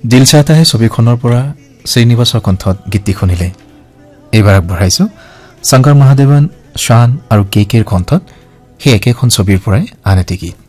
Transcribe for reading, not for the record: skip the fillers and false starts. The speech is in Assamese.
দিল চাহতা হে ছবিখনৰ পৰা শ্ৰীনিবাসৰ কণ্ঠত গীতটি শুনিলে এইবাৰ আগবঢ়াইছো শংকৰ মহাদেৱন শান আৰু কেকেৰ কণ্ঠত সেই একেখন ছবিৰ পৰাই আন এটি গীত